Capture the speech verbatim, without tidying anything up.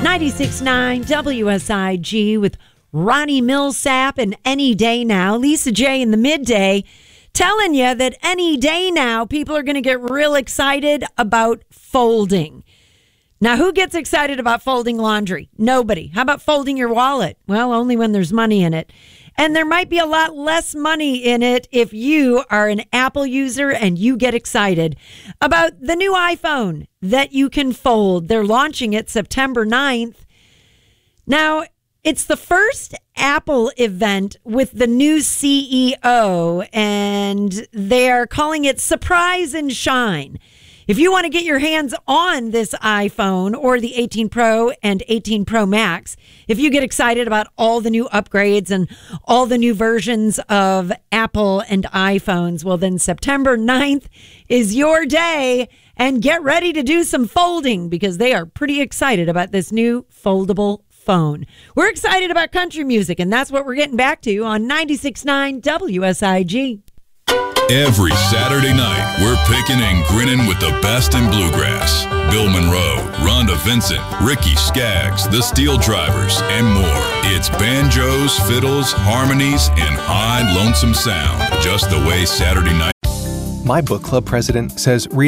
ninety-six point nine W S I G with Ronnie Millsap and Any Day Now. Lisa J in the midday telling you that any day now people are going to get real excited about folding. Now, who gets excited about folding laundry? Nobody. How about folding your wallet? Well, only when there's money in it. And there might be a lot less money in it if you are an Apple user and you get excited about the new iPhone that you can fold. They're launching it September ninth. Now, it's the first Apple event with the new C E O, and they're calling it Surprise and Shine. If you want to get your hands on this iPhone or the eighteen Pro and eighteen Pro Max, if you get excited about all the new upgrades and all the new versions of Apple and iPhones, well, then September ninth is your day, and get ready to do some folding because they are pretty excited about this new foldable phone. We're excited about country music, and that's what we're getting back to on ninety-six point nine W S I G. Every Saturday night, we're picking and grinning with the best in bluegrass. Bill Monroe, Rhonda Vincent, Ricky Skaggs, the Steel Drivers, and more. It's banjos, fiddles, harmonies, and high lonesome sound. Just the way Saturday night. My book club president says reading